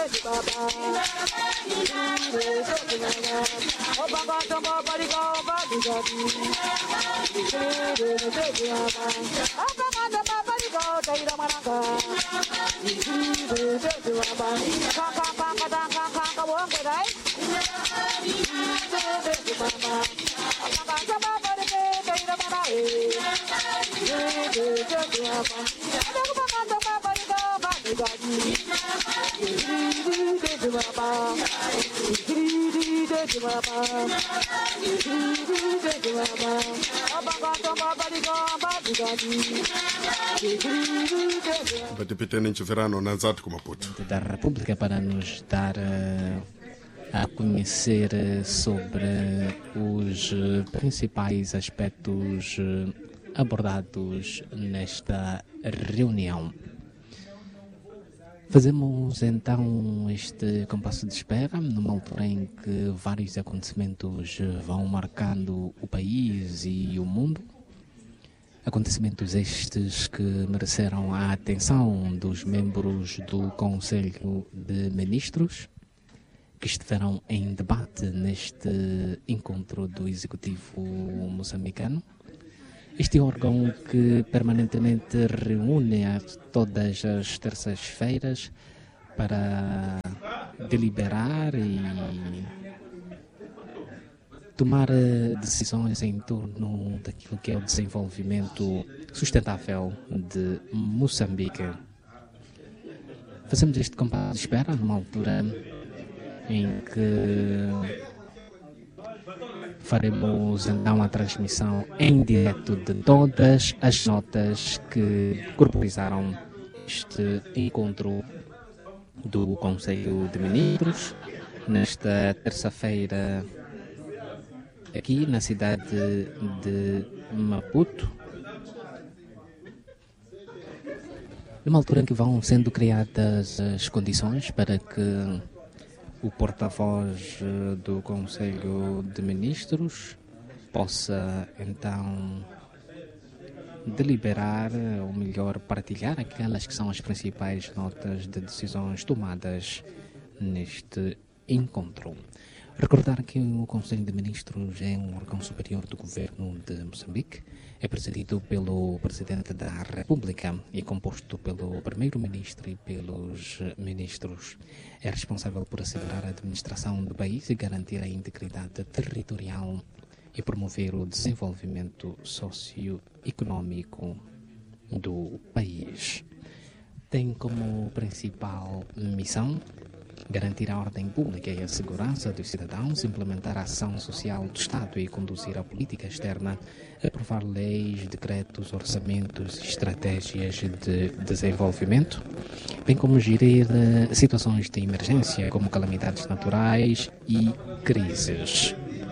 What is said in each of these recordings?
Batipitenente Verano Nanzat Kumaputo da República para nos dar a conhecer sobre os principais aspectos abordados nesta reunião. Fazemos então este compasso de espera numa altura em que vários acontecimentos vão marcando o país e o mundo. Acontecimentos estes que mereceram a atenção dos membros do Conselho de Ministros, que estiveram em debate neste encontro do Executivo moçambicano. Este órgão que permanentemente reúne a todas as terças-feiras para deliberar e tomar decisões em torno daquilo que é o desenvolvimento sustentável de Moçambique. Fazemos este compasso de espera numa altura em que faremos então a transmissão em direto de todas as notas que corporizaram este encontro do Conselho de Ministros nesta terça-feira aqui na cidade de Maputo, numa altura em que vão sendo criadas as condições para que o porta-voz do Conselho de Ministros possa então deliberar, ou melhor, partilhar aquelas que são as principais notas de decisões tomadas neste encontro. Recordar que o Conselho de Ministros é um órgão superior do governo de Moçambique, é presidido pelo Presidente da República e composto pelo Primeiro-Ministro e pelos ministros. É responsável por assegurar a administração do país e garantir a integridade territorial e promover o desenvolvimento socioeconômico do país. Tem como principal missão garantir a ordem pública e a segurança dos cidadãos, implementar a ação social do Estado e conduzir a política externa, aprovar leis, decretos, orçamentos e estratégias de desenvolvimento, bem como gerir situações de emergência, como calamidades naturais e crises.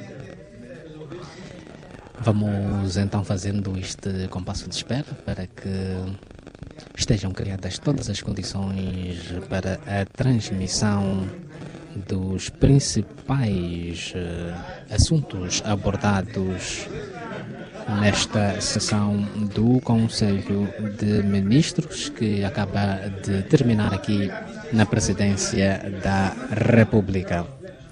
Vamos então fazendo este compasso de espera para que estejam criadas todas as condições para a transmissão dos principais assuntos abordados nesta sessão do Conselho de Ministros, que acaba de terminar aqui na Presidência da República.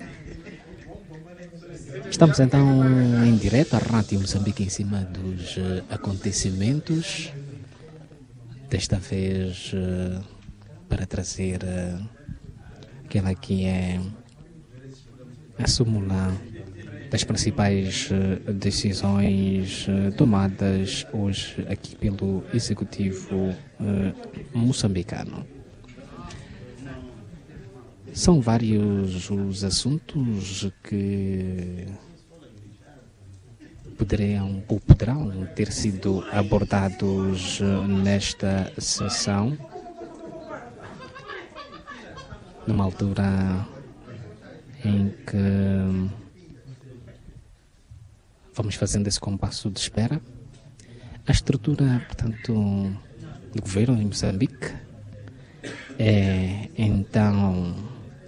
Estamos então em direto à Rádio Moçambique em cima dos acontecimentos, desta vez para trazer aquela que é a súmula das principais decisões tomadas hoje aqui pelo Executivo moçambicano. São vários os assuntos que poderiam ou poderão ter sido abordados nesta sessão, numa altura em que vamos fazendo esse compasso de espera. A estrutura, portanto, do governo em Moçambique é então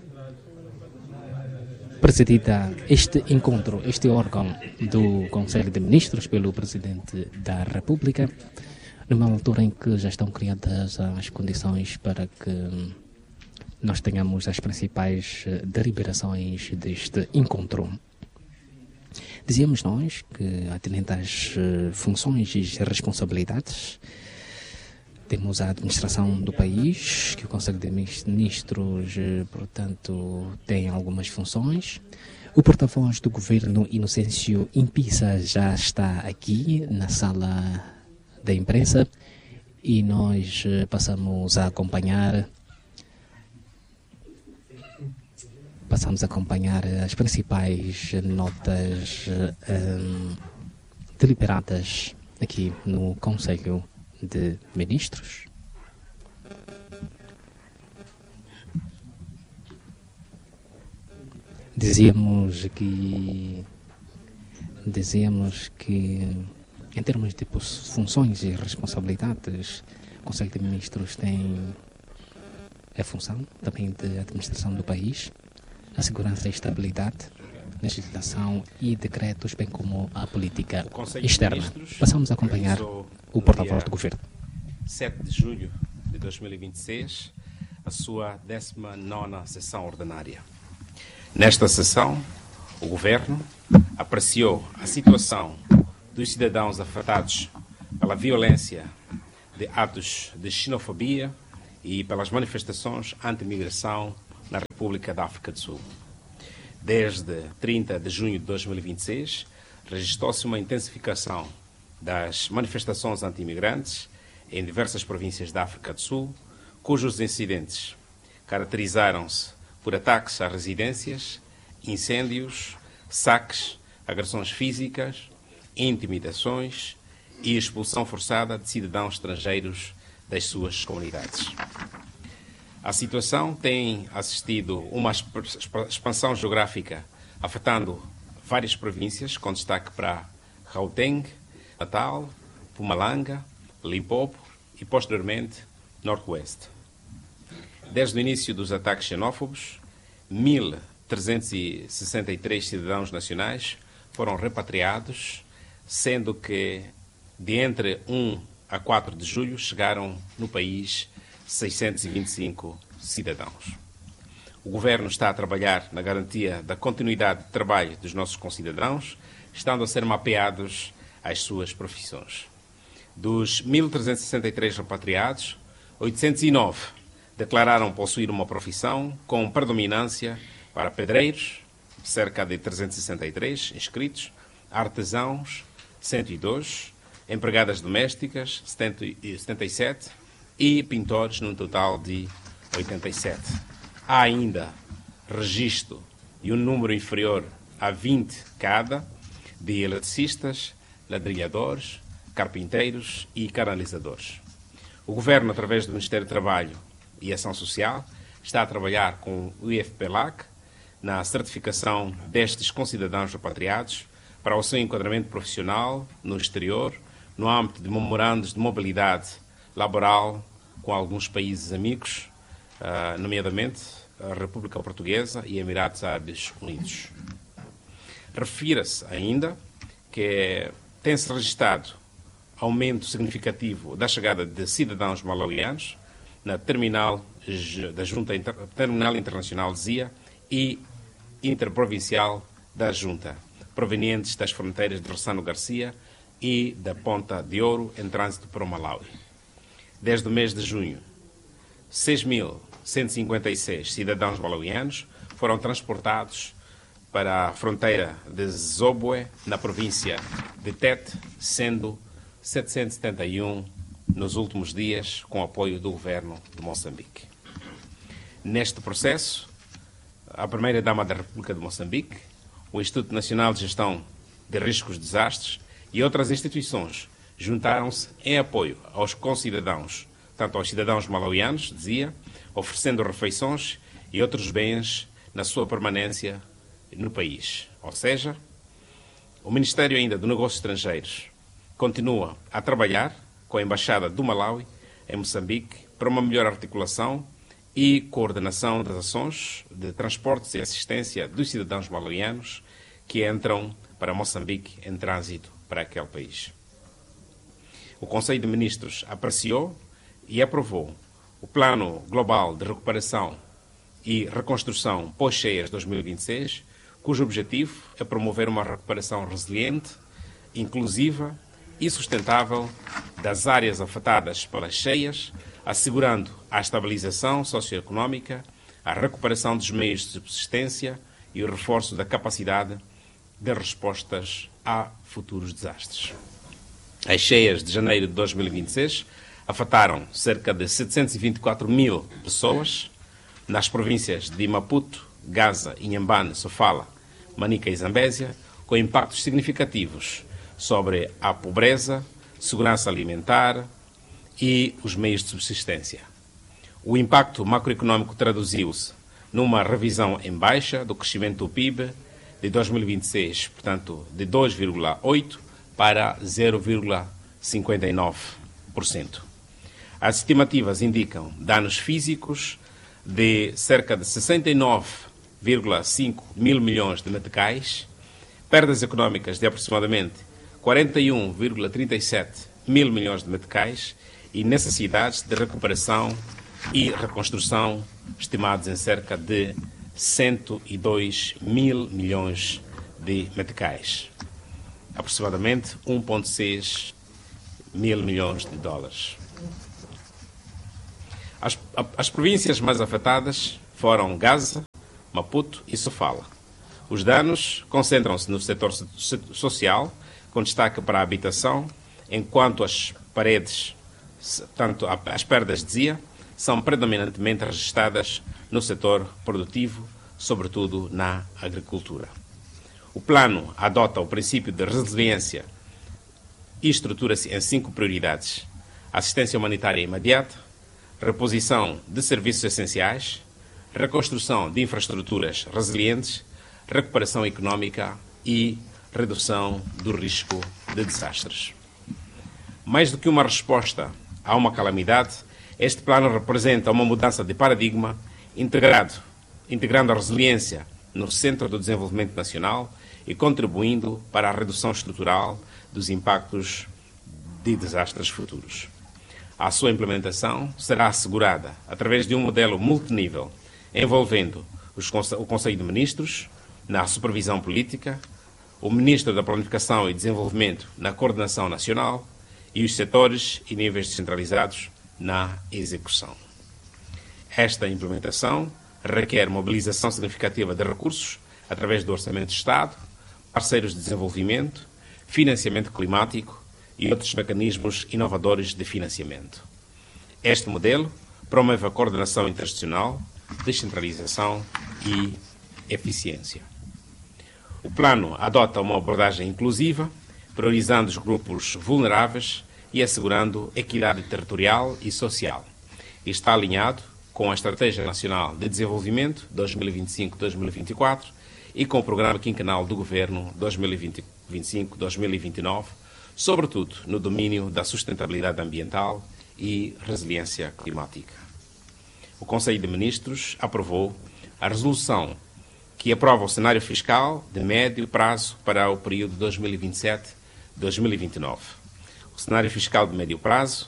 presidida este encontro, este órgão do Conselho de Ministros pelo Presidente da República, numa altura em que já estão criadas as condições para que nós tenhamos as principais deliberações deste encontro. Dizíamos nós que, atendendo às funções e responsabilidades, temos a administração do país, que o Conselho de Ministros, portanto, tem algumas funções. O porta-voz do governo, Inocêncio Impisa, já está aqui na sala da imprensa e nós passamos a acompanhar as principais notas deliberadas aqui no Conselho de Ministros. Dizíamos que em termos de funções e responsabilidades, o Conselho de Ministros tem a função também de administração do país, a segurança e estabilidade, legislação e decretos, bem como a política externa. Passamos a acompanhar o porta-voz do governo. 7 de julho de 2026, a sua 19ª sessão ordinária. Nesta sessão, o governo apreciou a situação dos cidadãos afetados pela violência de atos de xenofobia e pelas manifestações anti-imigração na República da África do Sul. Desde 30 de junho de 2026, registrou-se uma intensificação das manifestações anti-imigrantes em diversas províncias da África do Sul, cujos incidentes caracterizaram-se por ataques a residências, incêndios, saques, agressões físicas, intimidações e expulsão forçada de cidadãos estrangeiros das suas comunidades. A situação tem assistido uma expansão geográfica afetando várias províncias, com destaque para Gauteng, Natal, Mpumalanga, Limpopo e, posteriormente, Norte-Oeste. Desde o início dos ataques xenófobos, 1.363 cidadãos nacionais foram repatriados, sendo que de entre 1 a 4 de julho chegaram no país 625 cidadãos. O Governo está a trabalhar na garantia da continuidade de trabalho dos nossos concidadãos, estando a ser mapeados as suas profissões. Dos 1.363 repatriados, 809 declararam possuir uma profissão com predominância para pedreiros, cerca de 363 inscritos, artesãos, 102, empregadas domésticas, 77 e pintores, num total de 87. Há ainda registro e um número inferior a 20 cada de eletricistas, ladrilhadores, carpinteiros e canalizadores. O Governo, através do Ministério do Trabalho e Ação Social, está a trabalhar com o IFPLAC na certificação destes concidadãos repatriados para o seu enquadramento profissional no exterior, no âmbito de memorandos de mobilidade laboral com alguns países amigos, nomeadamente a República Portuguesa e Emirados Árabes Unidos. Refira-se ainda que tem-se registrado aumento significativo da chegada de cidadãos malauianos na terminal da Junta Terminal Internacional de Zia e interprovincial da Junta, provenientes das fronteiras de Rossano Garcia e da Ponta de Ouro, em trânsito para o Malawi. Desde o mês de junho, 6.156 cidadãos malauianos foram transportados para a fronteira de Zobwe, na província de Tete, sendo 771 nos últimos dias, com apoio do governo de Moçambique. Neste processo, a Primeira-Dama da República de Moçambique, o Instituto Nacional de Gestão de Riscos de Desastres e outras instituições juntaram-se em apoio aos concidadãos, tanto aos cidadãos malauianos, dizia, oferecendo refeições e outros bens na sua permanência no país. Ou seja, o Ministério ainda dos Negócios Estrangeiros continua a trabalhar com a Embaixada do Malawi em Moçambique para uma melhor articulação e coordenação das ações de transportes e assistência dos cidadãos malauianos que entram para Moçambique em trânsito para aquele país. O Conselho de Ministros apreciou e aprovou o Plano Global de Recuperação e Reconstrução pós-cheias 2026, cujo objetivo é promover uma recuperação resiliente, inclusiva e sustentável das áreas afetadas pelas cheias, assegurando a estabilização socioeconómica, a recuperação dos meios de subsistência e o reforço da capacidade de respostas a futuros desastres. As cheias de janeiro de 2026 afetaram cerca de 724 mil pessoas nas províncias de Maputo, Gaza, Inhambane, Sofala, Manica e Zambésia, com impactos significativos sobre a pobreza, segurança alimentar e os meios de subsistência. O impacto macroeconómico traduziu-se numa revisão em baixa do crescimento do PIB de 2026, portanto, de 2,8% para 0,59%. As estimativas indicam danos físicos de cerca de 69,5 mil milhões de meticais, perdas económicas de aproximadamente 41,37 mil milhões de meticais e necessidades de recuperação e reconstrução estimados em cerca de 102 mil milhões de meticais, aproximadamente 1,6 mil milhões de dólares. As províncias mais afetadas foram Gaza, Maputo e Sofala. Os danos concentram-se no setor social, com destaque para a habitação, enquanto as perdas, dizia, são predominantemente registradas no setor produtivo, sobretudo na agricultura. O plano adota o princípio de resiliência e estrutura-se em 5 prioridades: assistência humanitária imediata, reposição de serviços essenciais, reconstrução de infraestruturas resilientes, recuperação económica e redução do risco de desastres. Mais do que uma resposta a uma calamidade, este plano representa uma mudança de paradigma integrando a resiliência no centro do desenvolvimento nacional e contribuindo para a redução estrutural dos impactos de desastres futuros. A sua implementação será assegurada através de um modelo multinível, envolvendo o Conselho de Ministros na supervisão política, o Ministro da Planificação e Desenvolvimento na coordenação nacional e os setores e níveis descentralizados na execução. Esta implementação requer mobilização significativa de recursos através do Orçamento de Estado, parceiros de desenvolvimento, financiamento climático e outros mecanismos inovadores de financiamento. Este modelo promove a coordenação institucional, descentralização e eficiência. O plano adota uma abordagem inclusiva, priorizando os grupos vulneráveis e assegurando equidade territorial e social. E está alinhado com a Estratégia Nacional de Desenvolvimento 2025-2024 e com o Programa Quinquenal do Governo 2025-2029, sobretudo no domínio da sustentabilidade ambiental e resiliência climática. O Conselho de Ministros aprovou a resolução que aprova o cenário fiscal de médio prazo para o período 2027-2029. O cenário fiscal de médio prazo,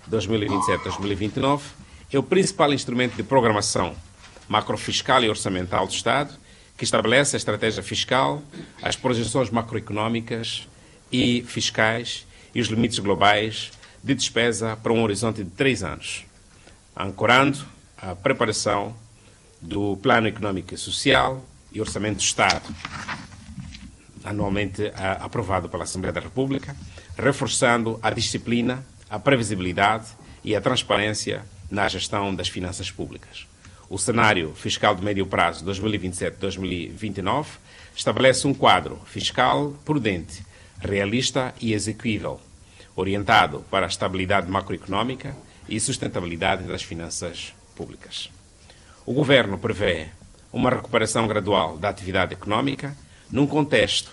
2027-2029, é o principal instrumento de programação macrofiscal e orçamental do Estado, que estabelece a estratégia fiscal, as projeções macroeconómicas e fiscais e os limites globais de despesa para um horizonte de 3 anos, ancorando a preparação do Plano Económico e Social e Orçamento do Estado, anualmente aprovado pela Assembleia da República, reforçando a disciplina, a previsibilidade e a transparência na gestão das finanças públicas. O cenário fiscal de médio prazo 2027-2029 estabelece um quadro fiscal prudente, realista e execuível, orientado para a estabilidade macroeconómica e sustentabilidade das finanças públicas. O Governo prevê uma recuperação gradual da atividade económica num contexto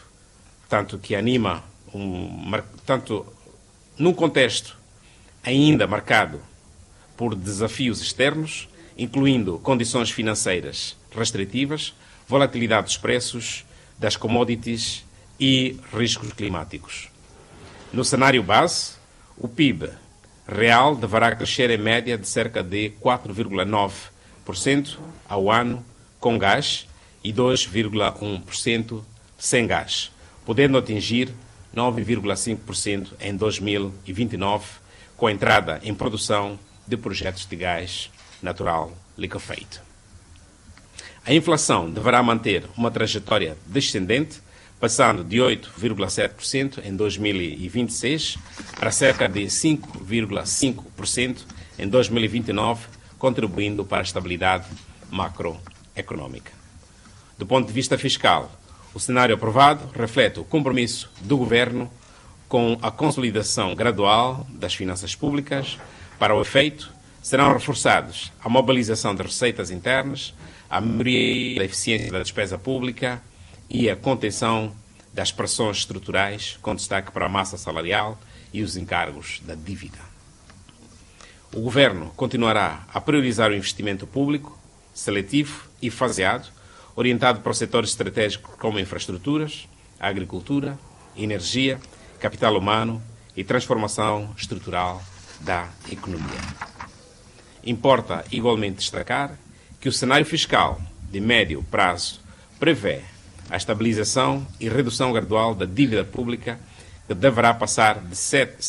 ainda marcado por desafios externos, incluindo condições financeiras restritivas, volatilidade dos preços das commodities e riscos climáticos. No cenário base, o PIB real deverá crescer em média de cerca de 4,9% ao ano com gás e 2,1% sem gás, podendo atingir 9,5% em 2029, com a entrada em produção de projetos de gás natural liquefeito. A inflação deverá manter uma trajetória descendente, passando de 8,7% em 2026 para cerca de 5,5% em 2029, contribuindo para a estabilidade macroeconômica. Do ponto de vista fiscal, o cenário aprovado reflete o compromisso do Governo com a consolidação gradual das finanças públicas. Para o efeito, serão reforçados a mobilização de receitas internas, a melhoria da eficiência da despesa pública e a contenção das pressões estruturais, com destaque para a massa salarial e os encargos da dívida. O Governo continuará a priorizar o investimento público, seletivo e faseado, orientado para os setores estratégicos como infraestruturas, agricultura, energia, capital humano e transformação estrutural da economia. Importa igualmente destacar que o cenário fiscal de médio prazo prevê a estabilização e redução gradual da dívida pública, que deverá passar de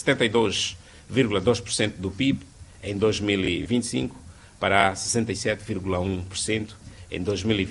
72,2% do PIB em 2025 para 67,1% em 2025.